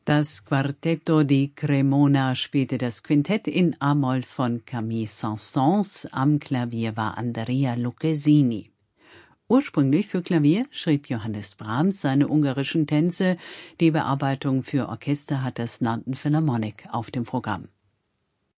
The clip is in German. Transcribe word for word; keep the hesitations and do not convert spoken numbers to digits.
Das Quartetto di Cremona spielte das Quintett in a-Moll von Camille Saint-Saëns. Am Klavier war Andrea Lucchesini. Ursprünglich für Klavier schrieb Johannes Brahms seine ungarischen Tänze. Die Bearbeitung für Orchester hat das London Philharmonic auf dem Programm.